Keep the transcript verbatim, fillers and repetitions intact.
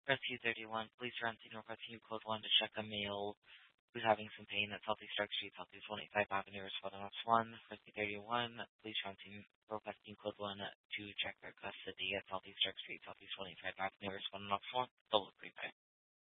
Rescue thirty-one, police are on scene requesting you code one to check a male who's having some pain at Southeast Stark Street, Southeast one eighty-five Avenue, responding ops one. Rescue thirty-one, police are on scene requesting code one to check their custody at Southeast Stark Street, Southeast one eighty-five Avenue, responding ops one. Double prepaid.